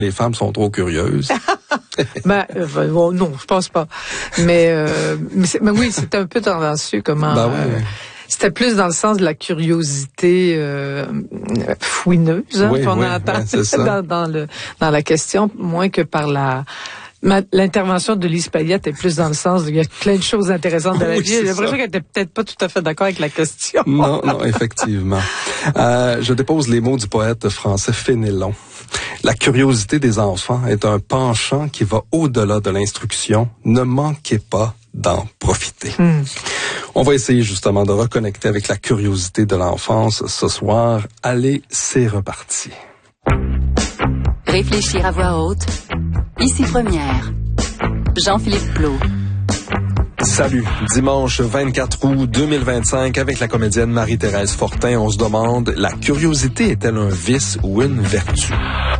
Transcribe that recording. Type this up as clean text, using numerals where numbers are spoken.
les femmes sont trop curieuses. Non, je pense pas. Mais oui, c'était un peu tendancieux comment. C'était plus dans le sens de la curiosité fouineuse qu'on entend dans la question, moins que par l'intervention de Lise Payette est plus dans le sens il y a plein de choses intéressantes dans la vie. J'ai l'impression qu'elle était peut-être pas tout à fait d'accord avec la question. Non, effectivement. Je dépose les mots du poète français Fénelon. La curiosité des enfants est un penchant qui va au-delà de l'instruction. Ne manquez pas d'en profiter. On va essayer justement de reconnecter avec la curiosité de l'enfance ce soir. Allez, c'est reparti. Réfléchir à voix haute. Ici Première. Jean-Philippe Plot. Salut. Dimanche 24 août 2025, avec la comédienne Marie-Thérèse Fortin, on se demande, la curiosité est-elle un vice ou une vertu?